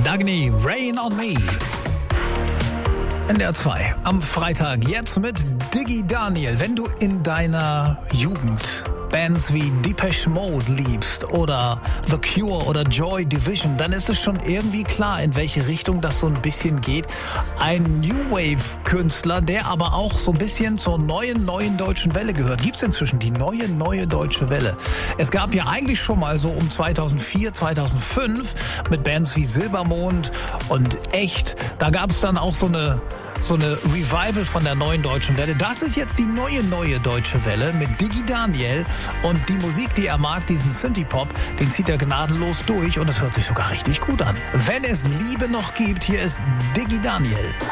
Dagny, Rain on Me. NDR 2 am Freitag, jetzt mit Diggy Daniel. Wenn du in deiner Jugend Bands wie Depeche Mode liebst oder The Cure oder Joy Division, dann ist es schon irgendwie klar, in welche Richtung das so ein bisschen geht. Ein New Wave-Künstler, der aber auch so ein bisschen zur neuen deutschen Welle gehört. Gibt es inzwischen die neue deutsche Welle? Es gab ja eigentlich schon mal so um 2004, 2005 mit Bands wie Silbermond und Echt. Da gab es dann auch so eine Revival von der neuen deutschen Welle. Das ist jetzt die neue deutsche Welle mit Diggy Daniel. Und die Musik, die er mag, diesen Synthie-Pop, den zieht er gnadenlos durch und es hört sich sogar richtig gut an. Wenn es Liebe noch gibt, hier ist Diggy Daniel.